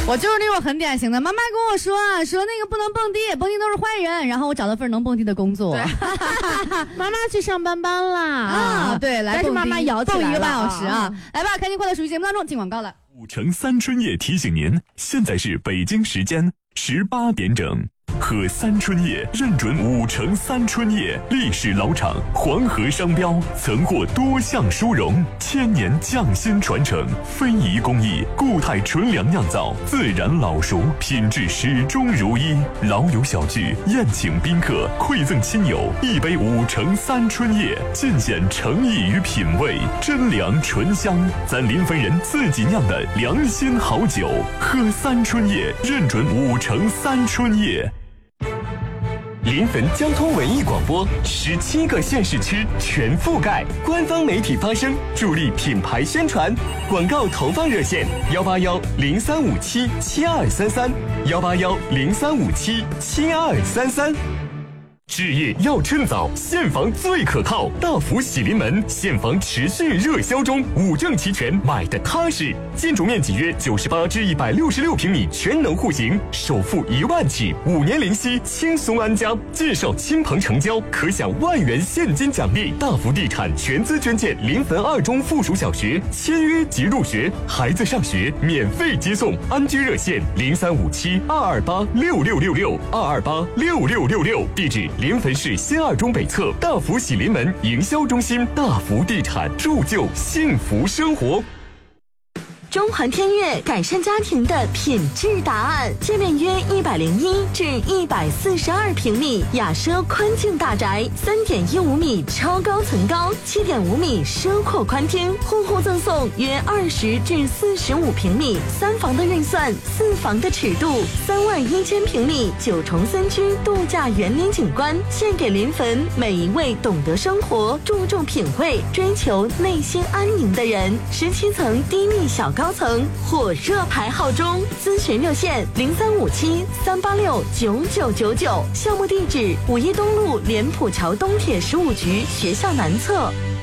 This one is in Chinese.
我就是那种很典型的，妈妈跟我说说那个不能蹦迪，蹦迪都是坏人，然后我找到份能蹦迪的工作。 妈妈去上班啦啊，对，来蹦迪， 但是妈妈摇起来了蹦1个半小时啊！来吧，开心快乐属于节目当中进广告了。 5城3春夜提醒您，现在是北京时间18点整。喝3春夜认准5城3春夜，历史老厂，黄河商标，曾获多项殊荣，1000年匠心传承，非遗工艺，固态纯粮酿造，自然老熟，品质始终如一。老友小聚，宴请宾客，馈赠亲友，一杯5城3春夜，尽显诚意与品味，真粮醇香，咱临汾人自己酿的良心好酒。喝3春夜，认准5城3春夜。临汾交通文艺广播17个县市区全覆盖，官方媒体发声，助力品牌宣传。广告投放热线18103577233，18103577233。置业要趁早，现房最可靠，大福喜临门现房持续热销中，5证齐全，买的踏实。建筑面积约98至166平米，全能户型，首付1万起，5年零息，轻松安家。介绍亲朋成交，可享1万元现金奖励。大福地产全资捐建临汾2中附属小学，签约即入学，孩子上学免费接送。安居热线035722826666，2286666，地址临汾市新2中北侧大福喜临门营销中心。大福地产，铸就幸福生活。 中环天悦改善家庭的品质答案，界面约101至142平米，雅奢宽境大宅，3.15米超高层高，7.5米奢阔宽厅，户户赠送约20至45平米，3房的运算，4房的尺度，31000平米9重3居度假园林景观，献给临汾每一位懂得生活、注重品味、追求内心安宁的人。17层低密小高层火热排号中，咨询热线0357-386-9999，项目地址5一东路莲浦桥东铁15局学校南侧。